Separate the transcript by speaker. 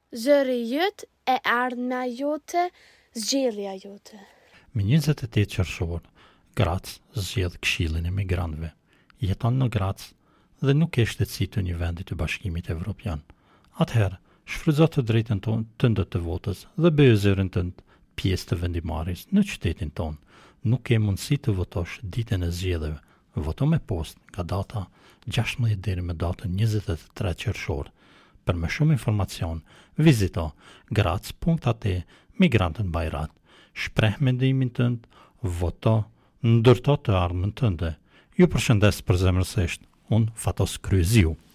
Speaker 1: zëri jytë e ardhmja jote, zgjedhja jote.
Speaker 2: Me 28 qershor, Graz zgjedh Këshillin e Migrantëve. Jeton në Graz dhe nuk ke shtetësi të një vendi të Bashkimit Evropian. Atëherë, shfrytëzo të drejtën tënde të votës dhe bëje zërin tënd pjesë të vendimarrjes në qytetin tonë. Nuk ke mundësi të votosh ditën e zgjedhjeve. Voto me post nga data 16 deri me datën 23 qershor. Për më shumë informacion, vizito graz.at Migrantën Bajrat. Shpreh mendimin tënd, voto, ndërto të ardhmen tënde. Ju përshëndes përzemërsisht, unë Fatos Kryziu.